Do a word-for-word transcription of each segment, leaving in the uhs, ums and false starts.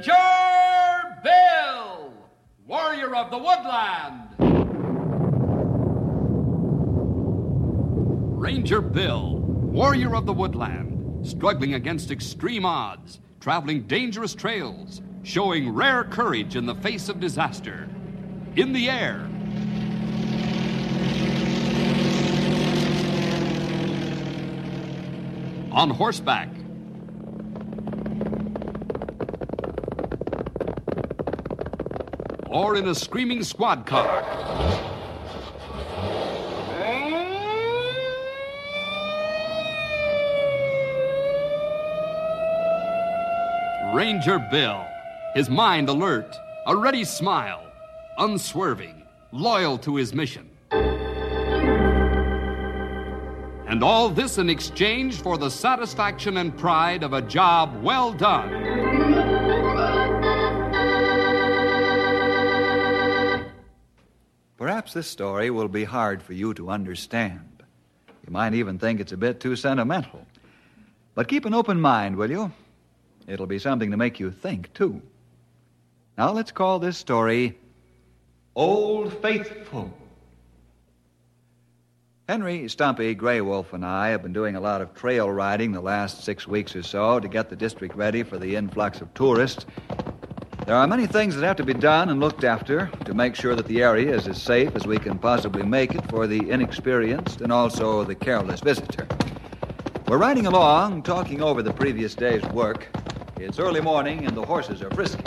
Ranger Bill, warrior of the woodland. Ranger Bill, warrior of the woodland, struggling against extreme odds, traveling dangerous trails, showing rare courage in the face of disaster. In the air. On horseback. Or in a screaming squad car. Ranger Bill, his mind alert, a ready smile, unswerving, loyal to his mission. And all this in exchange for the satisfaction and pride of a job well done. Perhaps this story will be hard for you to understand. You might even think it's a bit too sentimental. But keep an open mind, will you? It'll be something to make you think, too. Now let's call this story Old Faithful. Henry Stumpy Grey Wolf and I have been doing a lot of trail riding the last six weeks or so to get the district ready for the influx of tourists. There are many things that have to be done and looked after to make sure that the area is as safe as we can possibly make it for the inexperienced and also the careless visitor. We're riding along, talking over the previous day's work. It's early morning and the horses are frisky.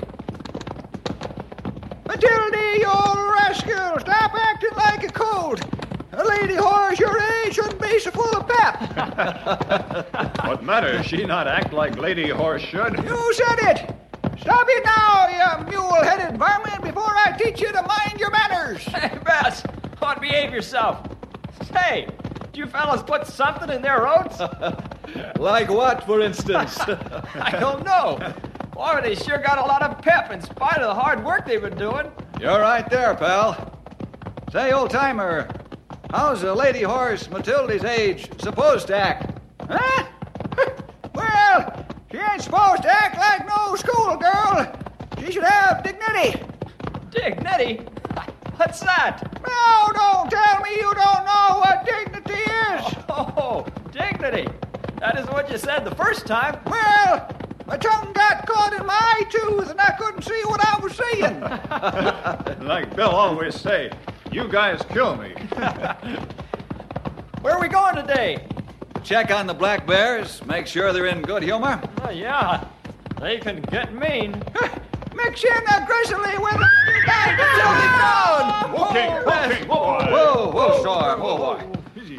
Matilda, you old rascal! Stop acting like a colt! A lady horse your age shouldn't be so full of pep. What matter? She not act like lady horse should. You said it! Stop it now, you mule-headed varmint, before I teach you to mind your manners. Hey, Bess, ought to behave yourself. Say, do you fellas put something in their oats? Like what, for instance? I don't know. Boy, they sure got a lot of pep in spite of the hard work they've been doing. You're right there, pal. Say, old-timer, how's a lady horse Matilda's age supposed to act? Huh? Well, she ain't supposed to act like no schoolgirl. She should have dignity. Dignity? What's that? Now, don't tell me you don't know what dignity is. Oh, dignity. That isn't what you said the first time. Well, my tongue got caught in my eye tooth and I couldn't see what I was saying. Like Bill always say, you guys kill me. Where are we going today? Check on the black bears, make sure they're in good humor. Oh, yeah. They can get mean. Mix in aggressively with the guy down. Okay, okay, boy. Whoa, whoa, Storm, whoa, boy. Easy.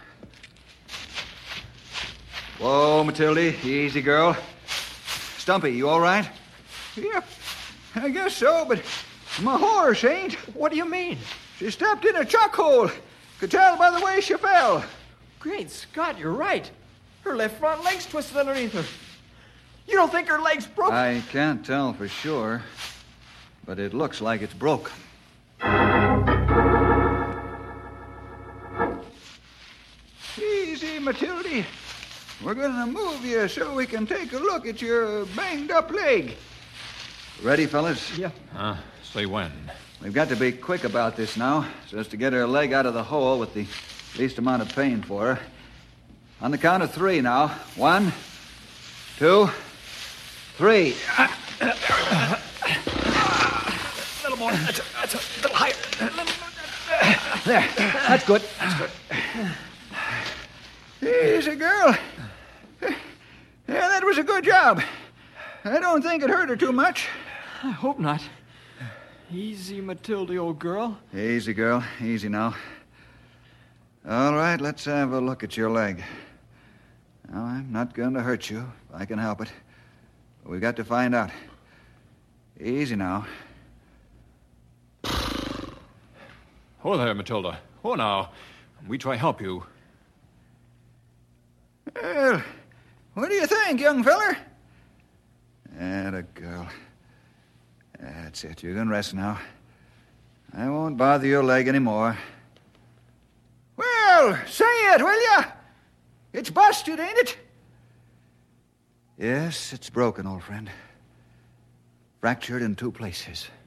Whoa, Matilda, easy, girl. Stumpy, you all right? Yeah, I guess so, but my horse ain't. What do you mean? She stepped in a chuck hole. Could tell by the way she fell. Great Scott, you're right. Her left front leg's twisted underneath her. You don't think her leg's broken? I can't tell for sure, but it looks like it's broken. Easy, Matilda. We're going to move you so we can take a look at your banged-up leg. Ready, fellas? Yeah. Uh, say when. We've got to be quick about this now, so as to get her leg out of the hole with the least amount of pain for her. On the count of three now. One, two, three. A little more. That's a, that's a little higher. There. That's good. That's good. Easy, girl. Yeah, that was a good job. I don't think it hurt her too much. I hope not. Easy, Matilda, old girl. Easy, girl. Easy now. All right, let's have a look at your leg. Now, I'm not going to hurt you, if I can help it. But we've got to find out. Easy now. Oh there, Matilda. Oh, now. We try help you. Well, what do you think, young feller? And a girl. That's it. You can rest now. I won't bother your leg anymore. Well, say it, will ya? It's busted, ain't it? Yes, it's broken, old friend. Fractured in two places.